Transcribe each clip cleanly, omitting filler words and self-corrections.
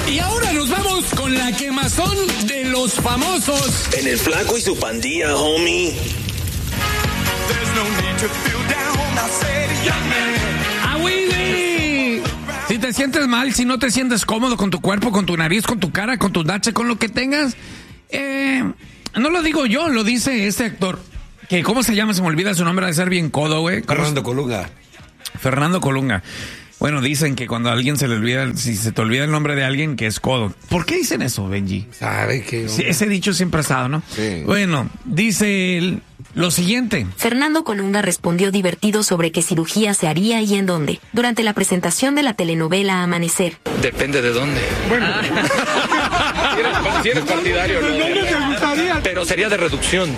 Y ahora nos vamos con la quemazón de los famosos. En el Flaco y su pandilla, homie. ¡Awili! Si te sientes mal, si no te sientes cómodo con tu cuerpo, con tu nariz, con tu cara, con tu nache, con lo que tengas, no lo digo yo, lo dice este actor. Que, ¿cómo se llama? Se me olvida su nombre, de ser bien codo, güey. Fernando Colunga. Fernando Colunga. Bueno, dicen que cuando a alguien se le olvida, si se te olvida el nombre de alguien, que es codo. ¿Por qué dicen eso, Benji? ¿Sabe qué? Sí, ese dicho siempre ha estado, ¿no? Sí. Bueno, dice él lo siguiente. Fernando Colunga respondió divertido sobre qué cirugía se haría y en dónde, durante la presentación de la telenovela Amanecer. Depende de dónde. Bueno. Si eres partidario, no. Pero sería de reducción.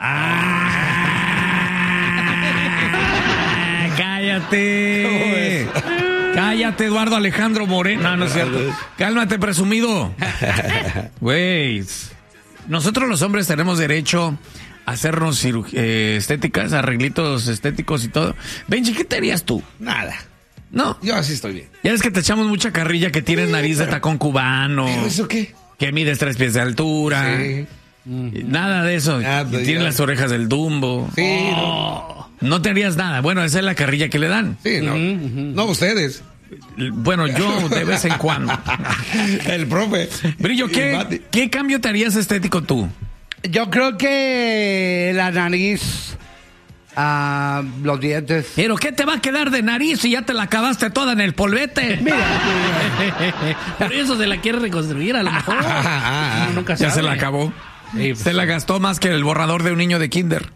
¡Cállate! ¡Cállate, Eduardo Alejandro Moreno! No, no es cierto. ¡Cálmate, presumido! Güey, nosotros los hombres tenemos derecho a hacernos estéticas, arreglitos estéticos y todo. Benji, ¿qué te harías tú? Nada. No. Yo así estoy bien. Ya es que te echamos mucha carrilla que tienes nariz de tacón cubano. ¿Pero eso qué? Que mides 3 pies de altura. Sí. Nada de eso. Pues Tienes las orejas del Dumbo. Sí. No te harías nada. Bueno, esa es la carrilla que le dan. Sí, no. No ustedes. Bueno, yo de vez en cuando. El profe. Brillo, ¿qué cambio te harías estético tú? Yo creo que la nariz, los dientes. ¿Pero qué te va a quedar de nariz si ya te la acabaste toda en el polvete? Mira. Por eso se la quiere reconstruir a lo mejor. Nunca ya se la acabó. Sí, se la gastó más que el borrador de un niño de kinder.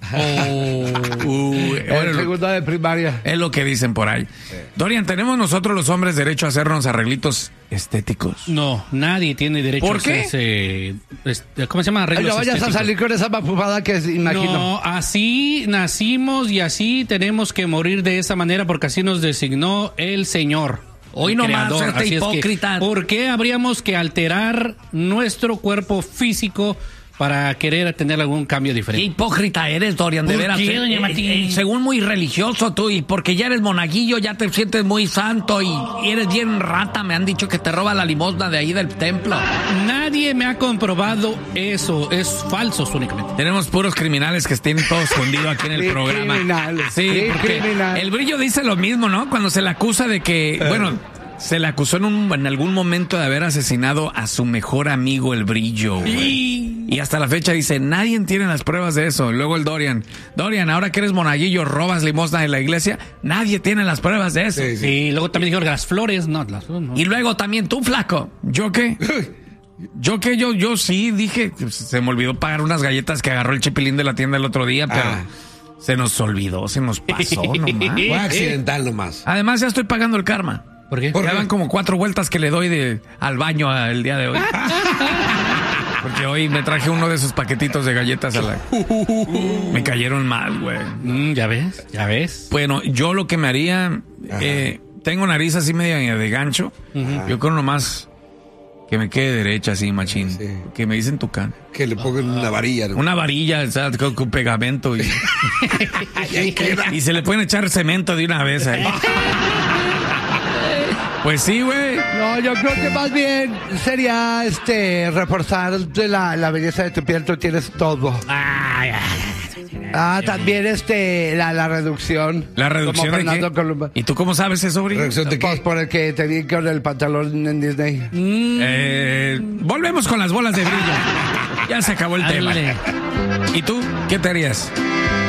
El segundo de primaria. Es lo que dicen por ahí. Sí. Dorian, ¿tenemos nosotros los hombres derecho a hacernos arreglitos estéticos? No, nadie tiene derecho a hacerse... ¿Cómo se llama? Arreglos no vayas estéticos. A salir con esa mapufada que imagino. No, así nacimos y así tenemos que morir de esa manera porque así nos designó el Señor. Hoy no más, este hipócrita. ¿Por qué habríamos que alterar nuestro cuerpo físico para querer tener algún cambio diferente? Qué hipócrita eres, Dorian, de veras. ¿Qué, doña Martín? Según muy religioso tú, y porque ya eres monaguillo, ya te sientes muy santo y eres bien rata. Me han dicho que te roba la limosna de ahí del templo. Nadie me ha comprobado eso. Es falso únicamente. Tenemos puros criminales que estén todos escondidos aquí en el programa. Criminales. Sí, porque el Brillo dice lo mismo, ¿no? Cuando se le acusa de que, se le acusó en algún momento de haber asesinado a su mejor amigo, el Brillo, güey. Y hasta la fecha dice, nadie tiene las pruebas de eso. Luego el Dorian, ahora que eres monaguillo, robas limosna de la iglesia, nadie tiene las pruebas de eso. Sí. Y luego también dijo que las flores, no. Y luego también tú, flaco. ¿Yo qué? Yo sí dije, se me olvidó pagar unas galletas que agarró el Chipilín de la tienda el otro día, pero se nos olvidó, se nos pasó nomás. Fue accidental nomás. Además ya estoy pagando el karma. ¿Por qué? Ya van como 4 vueltas que le doy al baño el día de hoy. Porque hoy me traje uno de esos paquetitos de galletas me cayeron mal, güey. Ya ves. Bueno, yo lo que me haría, tengo nariz así media de gancho. Yo creo nomás que me quede derecha así, machín. Sí. Que me dicen tucán. Que le pongan una varilla, ¿no? Una varilla, ¿sabes? Con pegamento y se le pueden echar cemento de una vez ahí. Pues sí, güey. No, yo creo que más bien sería reforzar la belleza de tu piel. Tú tienes todo. También la reducción. ¿La reducción de qué? Columba. ¿Y tú cómo sabes eso, Brillo? ¿Reducción de qué? Pues por el que te vi con el pantalón en Disney. Volvemos con las bolas de Brillo. Ya se acabó el tema. ¿Y tú? ¿Qué te harías?